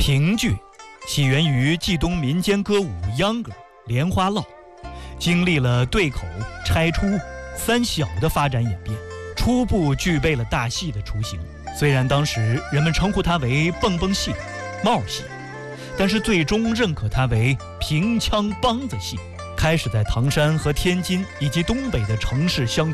评剧起源于冀东民间歌舞秧歌、莲花落，经历了对口、拆出、三小的发展演变，初步具备了大戏的雏形。虽然当时人们称呼它为蹦蹦戏、帽戏，但是最终认可它为平腔梆子戏，开始在唐山和天津以及东北的城市乡